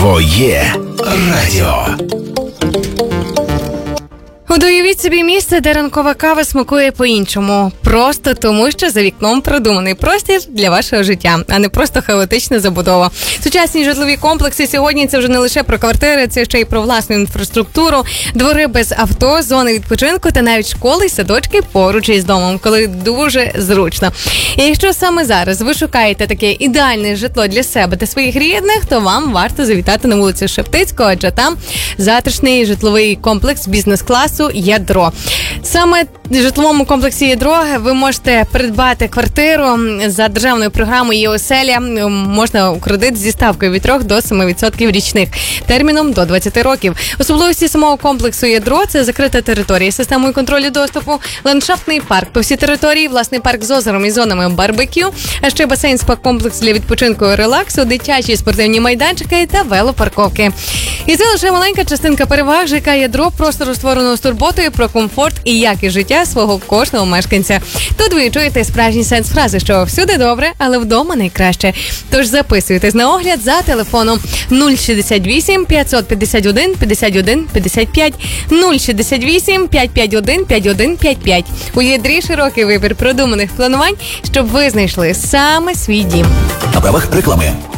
Твоє радіо. Уявіть собі місце, де ранкова кава смакує по-іншому. Просто тому, що за вікном продуманий простір для вашого життя, а не просто хаотична забудова. Сучасні житлові комплекси сьогодні – це вже не лише про квартири, це ще й про власну інфраструктуру, двори без авто, зони відпочинку та навіть школи, садочки поруч із домом, коли дуже зручно. І якщо саме зараз ви шукаєте таке ідеальне житло для себе та своїх рідних, то вам варто завітати на вулицю Шептицького, адже там затишний житловий комплекс бізнес-класу «Ядро». Саме в житловому комплексі «Ядро» ви можете придбати квартиру за державною програмою «Є-оселя». Можна у кредит зі ставкою від 3 до 7% річних, терміном до 20 років. Особливості самого комплексу «Ядро» – це закрита територія з системою контролю доступу, ландшафтний парк по всій території, власний парк з озером і зонами барбекю, а ще басейн, спа-комплекс для відпочинку і релаксу, дитячі спортивні майданчики та велопарковки. І це лише маленька частинка переваг ЖК «Ядро», простору створеного з турботою про комфорт і якість життя свого кожного мешканця. Тут ви чуєте справжній сенс фрази, що всюди добре, але вдома найкраще. Тож записуйтесь на огляд за телефоном 068 551 51 55 068 551 51 55. У «Ядрі» широкий вибір продуманих планувань, щоб ви знайшли саме свій дім. На правах реклами.